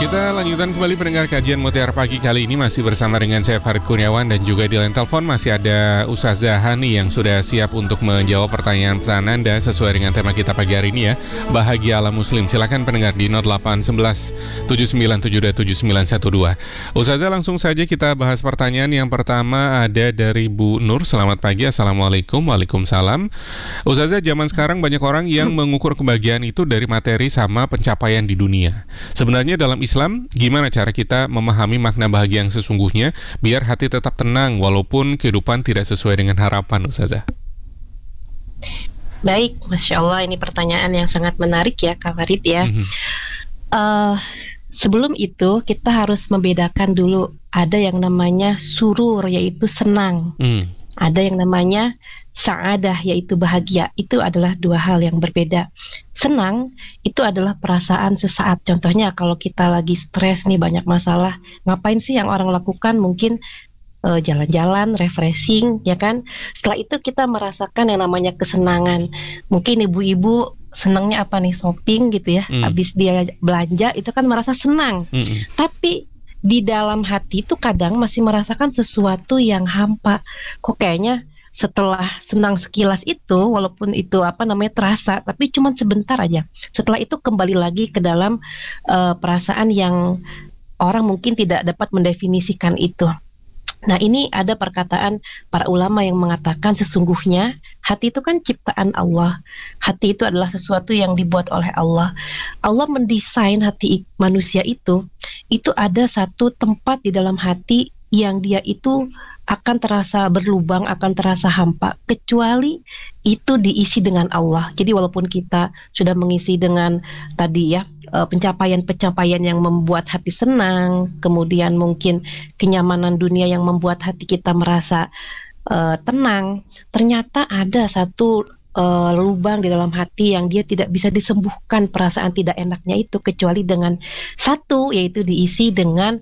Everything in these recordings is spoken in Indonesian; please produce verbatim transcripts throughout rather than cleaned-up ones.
Kita lanjutkan kembali pendengar kajian Mutiara Pagi kali ini masih bersama dengan saya Farid Kurniawan dan juga di line telepon masih ada Ustazah Hani yang sudah siap untuk menjawab pertanyaan-pertanyaan Anda sesuai dengan tema kita pagi hari ini ya, Bahagia ala Muslim. Silakan pendengar di nol delapan satu satu tujuh sembilan tujuh dua tujuh sembilan satu dua. Ustazah, langsung saja kita bahas pertanyaan yang pertama ada dari Bu Nur. Selamat pagi, Assalamualaikum. Waalaikumsalam. Ustazah, zaman sekarang banyak orang yang mengukur kebahagiaan itu dari materi sama pencapaian di dunia. Sebenarnya dalam Islam, gimana cara kita memahami makna bahagia yang sesungguhnya biar hati tetap tenang walaupun kehidupan tidak sesuai dengan harapan, Ustazah? Baik, Masya Allah, ini pertanyaan yang sangat menarik ya, Kak Farid ya. Mm-hmm. uh, Sebelum itu, kita harus membedakan dulu. Ada yang namanya surur, yaitu senang. Mm. Ada yang namanya sa'adah, yaitu bahagia. Itu adalah dua hal yang berbeda. Senang itu adalah perasaan sesaat. Contohnya kalau kita lagi stres nih, banyak masalah, ngapain sih yang orang lakukan? Mungkin uh, jalan-jalan, refreshing, ya kan? Setelah itu kita merasakan yang namanya kesenangan. Mungkin ibu-ibu senangnya apa nih? Shopping gitu ya. Hmm. Habis dia belanja itu kan merasa senang. Hmm. Tapi di dalam hati itu kadang masih merasakan sesuatu yang hampa. Kok kayaknya setelah senang sekilas itu, walaupun itu apa namanya terasa, tapi cuma sebentar aja. Setelah itu kembali lagi ke dalam uh, perasaan yang orang mungkin tidak dapat mendefinisikan itu. Nah, ini ada perkataan para ulama yang mengatakan sesungguhnya hati itu kan ciptaan Allah. Hati itu adalah sesuatu yang dibuat oleh Allah. Allah mendesain hati manusia itu, itu ada satu tempat di dalam hati yang dia itu akan terasa berlubang, akan terasa hampa, kecuali itu diisi dengan Allah. Jadi walaupun kita sudah mengisi dengan tadi ya, pencapaian-pencapaian yang membuat hati senang, kemudian mungkin kenyamanan dunia yang membuat hati kita merasa uh, tenang, ternyata ada satu uh, lubang di dalam hati yang dia tidak bisa disembuhkan perasaan tidak enaknya itu, kecuali dengan satu, yaitu diisi dengan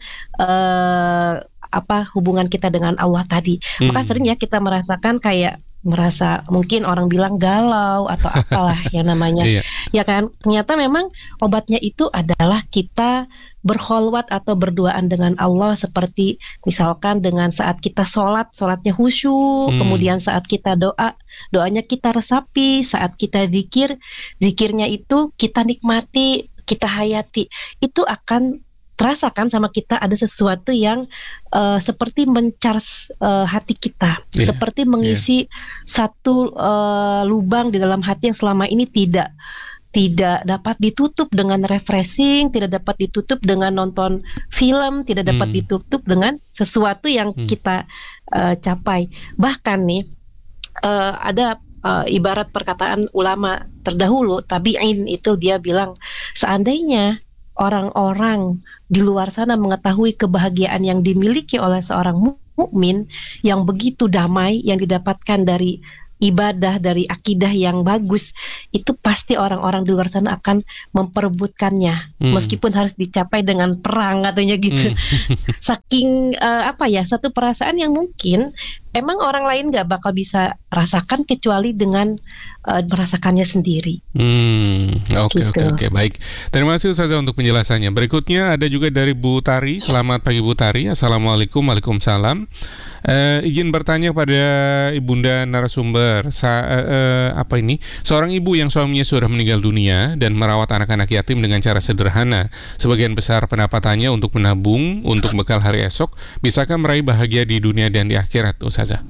uh, apa hubungan kita dengan Allah tadi. Hmm. Maka sering ya kita merasakan kayak merasa mungkin orang bilang galau atau apalah yang namanya. Iya. Ya kan, ternyata memang obatnya itu adalah kita berkholwat atau berduaan dengan Allah, seperti misalkan dengan saat kita sholat, sholatnya khusyuk, hmm. kemudian saat kita doa, doanya kita resapi, saat kita zikir, zikirnya itu kita nikmati, kita hayati. Itu akan terasakan sama kita ada sesuatu yang uh, seperti mencharge uh, hati kita, yeah. seperti mengisi yeah. satu uh, lubang di dalam hati yang selama ini tidak tidak dapat ditutup dengan refreshing, tidak dapat ditutup dengan nonton film, tidak dapat hmm. ditutup dengan sesuatu yang hmm. kita uh, capai. Bahkan nih uh, ada uh, ibarat perkataan ulama terdahulu, tabi'in itu dia bilang, seandainya orang-orang di luar sana mengetahui kebahagiaan yang dimiliki oleh seorang mukmin yang begitu damai yang didapatkan dari ibadah, dari akidah yang bagus, itu pasti orang-orang di luar sana akan memperebutkannya, hmm. meskipun harus dicapai dengan perang katanya gitu. Hmm. Saking uh, apa ya, satu perasaan yang mungkin emang orang lain gak bakal bisa rasakan kecuali dengan uh, merasakannya sendiri. Hmm, oke oke oke baik. Terima kasih Ustazah untuk penjelasannya. Berikutnya ada juga dari Bu Tari. Selamat pagi Bu Tari. Assalamualaikum. Waalaikumsalam. Uh, izin bertanya pada ibunda narasumber, Sa- uh, uh, apa ini? Seorang ibu yang suaminya sudah meninggal dunia dan merawat anak-anak yatim dengan cara sederhana. Sebagian besar pendapatannya untuk menabung untuk bekal hari esok. Bisakah meraih bahagia di dunia dan di akhirat, Ustazah?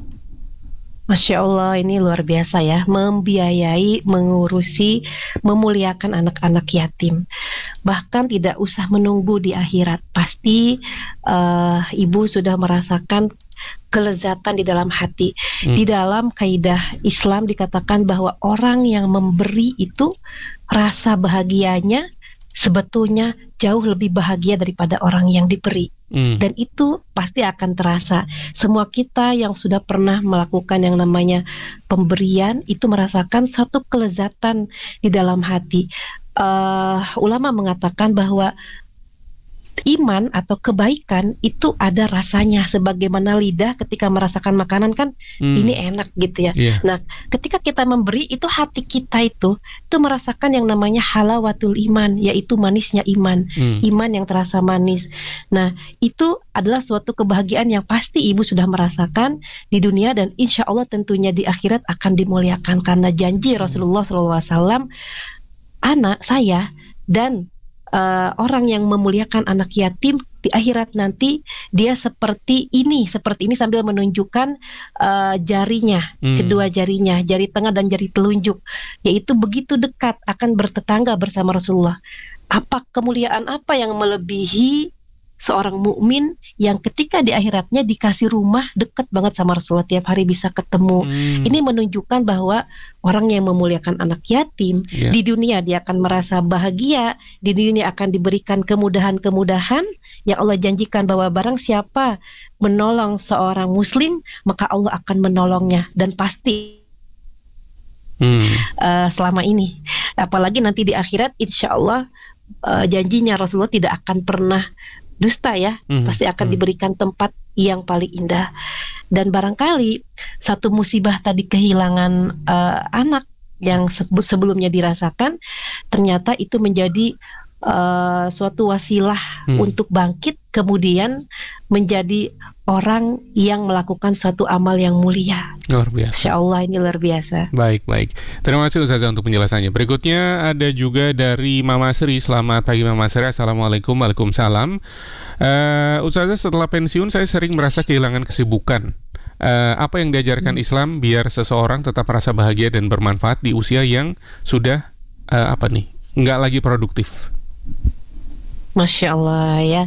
Masya Allah, ini luar biasa ya, membiayai, mengurusi, memuliakan anak-anak yatim. Bahkan tidak usah menunggu di akhirat, pasti uh, ibu sudah merasakan kelezatan di dalam hati. Hmm. Di dalam kaidah Islam dikatakan bahwa orang yang memberi itu rasa bahagianya sebetulnya jauh lebih bahagia daripada orang yang diberi. Hmm. Dan itu pasti akan terasa. Semua kita yang sudah pernah melakukan yang namanya pemberian itu merasakan suatu kelezatan di dalam hati. Uh, ulama mengatakan bahwa iman atau kebaikan itu ada rasanya, sebagaimana lidah ketika merasakan makanan kan Hmm. ini enak gitu ya. Iya. Nah, ketika kita memberi itu hati kita itu itu merasakan yang namanya halawatul iman, yaitu manisnya iman, Hmm. iman yang terasa manis. Nah, itu adalah suatu kebahagiaan yang pasti ibu sudah merasakan di dunia, dan insya Allah tentunya di akhirat akan dimuliakan karena janji Rasulullah shallallahu alaihi wasallam, anak saya dan Uh, orang yang memuliakan anak yatim di akhirat nanti dia seperti ini, seperti ini sambil menunjukkan uh, jarinya, Hmm. kedua jarinya, jari tengah dan jari telunjuk, yaitu begitu dekat akan bertetangga bersama Rasulullah. Apa kemuliaan apa yang melebihi seorang mukmin yang ketika di akhiratnya dikasih rumah dekat banget sama Rasulullah, tiap hari bisa ketemu. Hmm. Ini menunjukkan bahwa orang yang memuliakan anak yatim, Iya. di dunia dia akan merasa bahagia, di dunia akan diberikan kemudahan-kemudahan yang Allah janjikan, bahwa barang siapa menolong seorang muslim, maka Allah akan menolongnya, dan pasti Hmm. uh, selama ini. Apalagi nanti di akhirat, insya Allah uh, janjinya Rasulullah tidak akan pernah dusta ya, Hmm. pasti akan Hmm. diberikan tempat yang paling indah. Dan barangkali satu musibah tadi, kehilangan uh, anak yang se- sebelumnya dirasakan, ternyata itu menjadi uh, suatu wasilah Hmm. untuk bangkit, kemudian menjadi orang yang melakukan suatu amal yang mulia. Luar biasa. Insya Allah ini luar biasa. Baik, baik. Terima kasih Ustazah untuk penjelasannya. Berikutnya ada juga dari Mama Sri. Selamat pagi Mama Sri. Assalamualaikum. Waalaikumsalam. Uh, Ustazah, setelah pensiun saya sering merasa kehilangan kesibukan. Uh, apa yang diajarkan Hmm. Islam biar seseorang tetap merasa bahagia dan bermanfaat di usia yang sudah uh, apa nih, nggak lagi produktif? Masya Allah ya.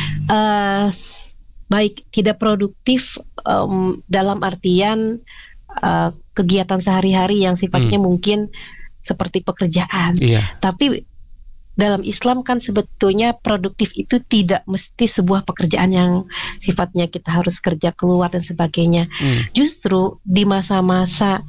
Uh, s- baik, tidak produktif um, dalam artian uh, kegiatan sehari-hari yang sifatnya mungkin seperti pekerjaan. Iya. Tapi dalam Islam kan sebetulnya produktif itu tidak mesti sebuah pekerjaan yang sifatnya kita harus kerja keluar dan sebagainya. Hmm. Justru di masa-masa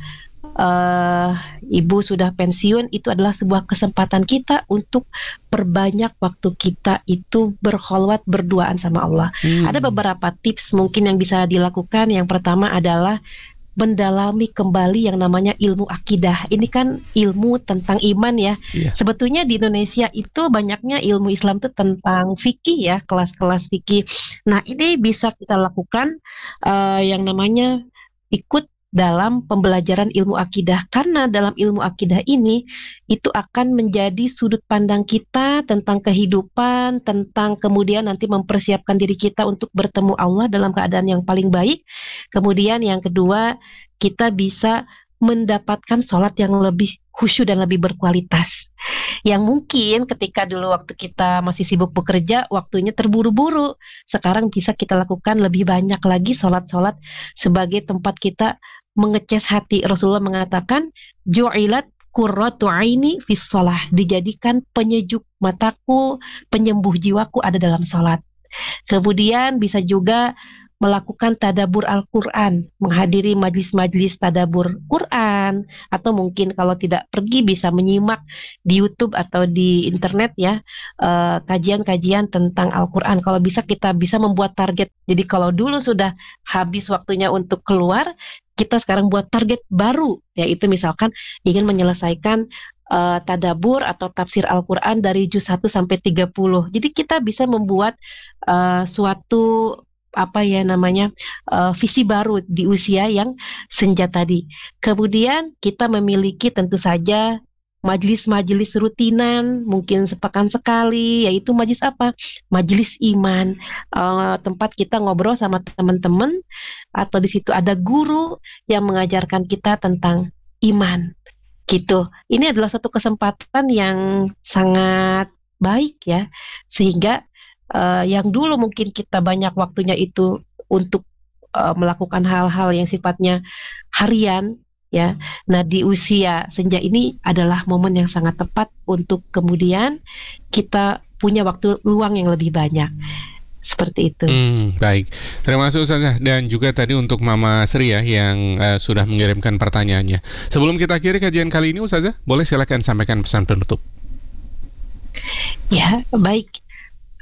uh, ibu sudah pensiun, itu adalah sebuah kesempatan kita untuk perbanyak waktu kita itu berkholwat, berduaan sama Allah. Hmm. Ada beberapa tips mungkin yang bisa dilakukan. Yang pertama adalah mendalami kembali yang namanya ilmu akidah. Ini kan ilmu tentang iman ya. Iya. Sebetulnya di Indonesia itu banyaknya ilmu Islam itu tentang fikih ya, kelas-kelas fikih. Nah, ini bisa kita lakukan uh, yang namanya ikut dalam pembelajaran ilmu akidah, karena dalam ilmu akidah ini itu akan menjadi sudut pandang kita tentang kehidupan, tentang kemudian nanti mempersiapkan diri kita untuk bertemu Allah dalam keadaan yang paling baik. Kemudian yang kedua, kita bisa mendapatkan sholat yang lebih khusyuk dan lebih berkualitas, yang mungkin ketika dulu waktu kita masih sibuk bekerja, waktunya terburu-buru. Sekarang bisa kita lakukan lebih banyak lagi sholat-sholat sebagai tempat kita mengecas hati. Rasulullah mengatakan, ju'ilat qurratu aini fis shalah, dijadikan penyejuk mataku, penyembuh jiwaku ada dalam sholat. Kemudian bisa juga melakukan tadabur Al-Quran, menghadiri majlis-majlis tadabur Quran, atau mungkin kalau tidak pergi bisa menyimak di YouTube atau di internet ya, eh, kajian-kajian tentang Al-Quran. Kalau bisa kita bisa membuat target. Jadi kalau dulu sudah habis waktunya untuk keluar, kita sekarang buat target baru, yaitu misalkan ingin menyelesaikan uh, tadabur atau tafsir Al-Quran dari juz satu sampai tiga puluh. Jadi kita bisa membuat uh, suatu apa ya namanya uh, visi baru di usia yang senja tadi. Kemudian kita memiliki tentu saja majelis-majelis rutinan, mungkin sepekan sekali, yaitu majelis apa? Majelis iman, uh, tempat kita ngobrol sama teman-teman, atau di situ ada guru yang mengajarkan kita tentang iman, gitu. Ini adalah suatu kesempatan yang sangat baik ya, sehingga uh, yang dulu mungkin kita banyak waktunya itu untuk uh, melakukan hal-hal yang sifatnya harian, ya. Nah, di usia senja ini adalah momen yang sangat tepat untuk kemudian kita punya waktu luang yang lebih banyak. Seperti itu. Hmm, baik. Terima kasih Ustazah. Dan juga tadi untuk Mama Sri ya yang uh, sudah mengirimkan pertanyaannya. Sebelum kita akhiri kajian kali ini Ustazah, boleh silakan sampaikan pesan penutup. Ya, baik.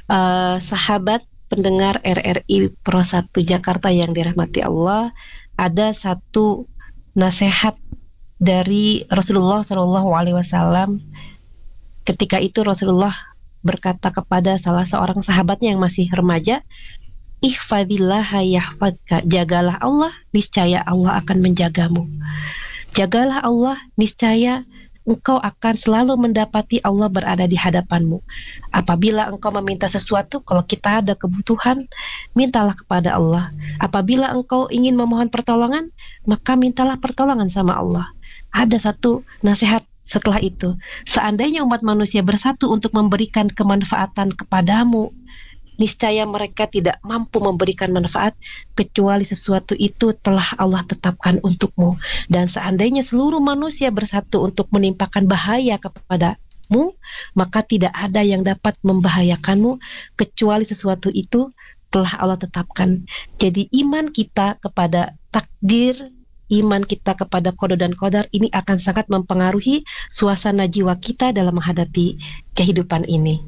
uh, sahabat pendengar R R I Pro satu Jakarta yang dirahmati Allah, ada satu nasihat dari Rasulullah Shallallahu Alaihi Wasallam. Ketika itu Rasulullah berkata kepada salah seorang sahabatnya yang masih remaja, ihfadillaha yahfadka, jagalah Allah, niscaya Allah akan menjagamu. Jagalah Allah, niscaya engkau akan selalu mendapati Allah berada di hadapanmu. Apabila engkau meminta sesuatu, kalau kita ada kebutuhan, mintalah kepada Allah. Apabila engkau ingin memohon pertolongan, maka mintalah pertolongan sama Allah. Ada satu nasihat setelah itu. Seandainya umat manusia bersatu untuk memberikan kemanfaatan kepadamu, niscaya mereka tidak mampu memberikan manfaat kecuali sesuatu itu telah Allah tetapkan untukmu. Dan seandainya seluruh manusia bersatu untuk menimpakan bahaya kepadamu, maka tidak ada yang dapat membahayakanmu kecuali sesuatu itu telah Allah tetapkan. Jadi iman kita kepada takdir, iman kita kepada qada dan qadar ini akan sangat mempengaruhi suasana jiwa kita dalam menghadapi kehidupan ini.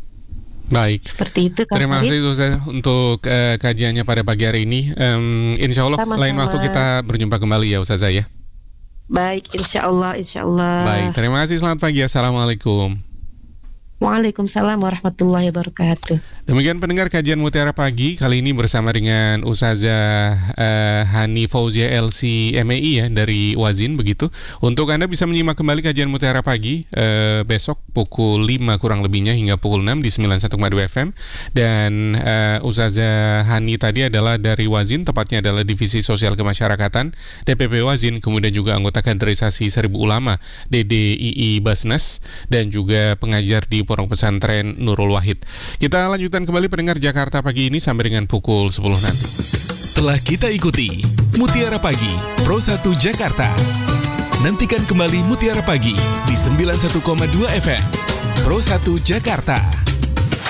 Baik, seperti itu. Kak terima kasih Ustaz untuk uh, kajiannya pada pagi hari ini. Um, insya Allah Sama-sama. Lain waktu kita berjumpa kembali ya Ustazah ya. Baik, insya Allah, insya Allah. Baik, terima kasih. Selamat pagi. Assalamualaikum. Waalaikumsalam warahmatullahi wabarakatuh. Demikian pendengar kajian Mutiara Pagi kali ini bersama dengan Ustazah uh, Hani Fauzia L C M E I ya dari Wazin begitu. Untuk Anda bisa menyimak kembali kajian Mutiara Pagi uh, besok pukul lima kurang lebihnya hingga pukul enam di sembilan puluh satu koma dua F M. Dan uh, Ustazah Hani tadi adalah dari Wazin, tepatnya adalah Divisi Sosial Kemasyarakatan D P P Wazin, kemudian juga anggota kaderisasi Seribu Ulama D D I I Basnas dan juga pengajar di Pondok Pesantren Nurul Wahid. Kita lanjutkan kembali pendengar Jakarta Pagi ini sampai dengan pukul sepuluh nanti. Telah kita ikuti Mutiara Pagi Pro satu Jakarta. Nantikan kembali Mutiara Pagi di sembilan puluh satu koma dua F M Pro satu Jakarta.